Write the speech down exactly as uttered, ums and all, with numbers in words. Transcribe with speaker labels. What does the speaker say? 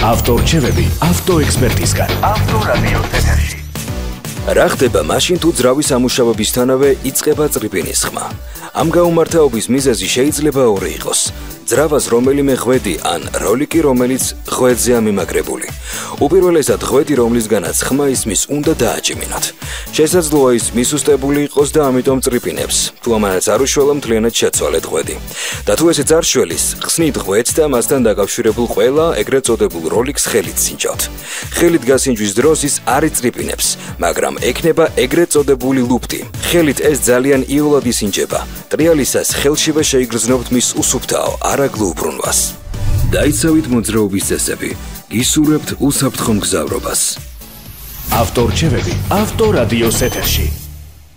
Speaker 1: ავტორჩევები ავტოექსპერტისგან.
Speaker 2: ავტორადიოს ეთერში.
Speaker 3: რა ხდება მაშინ თუ ძრავის ამუშავებისთანავე იწყება წრიპინის ხმა? ამ გაუმართაობის მიზეზი შეიძლება ორი იყოს. ძრავას რომელიმე ღვედი ან როლიკი, რომელიც ღვედზეა მიმაგრებული. უპირველესად ღვედი, რომლისგანაც ხმა ისმის, უნდა დააჭიმინოთ. შესაძლოა ის მისუსტებული იყოს და ამიტომ წრიპინებს. თუ ამანაც არ უშველა, მთლიანად შეცვალეთ ღვედი. და თუ ესეც არ შველის, ხსნით ღვედს და მასთან დაკავშირებულ ყველა ეგრეთ წოდებულ როლიკს ხელით სინჯავთ. ხელით გასინჯვის დროს ის არ იწრიპინებს, მაგრამ ექნება ეგრეთ წოდებული ლუფტი. ხელით ეს ძალიან იოლად ისინჯება. ტრიალისას ხელშივე შეიგრძნობთ მის უსუფთაო, არა გლუვბრუნვას. დაიცავით მოძრაობის წესები. გისურვებთ უსაფრთხო მგზავრობას.
Speaker 1: ავტორჩევები ავტორადიოს ეთერში.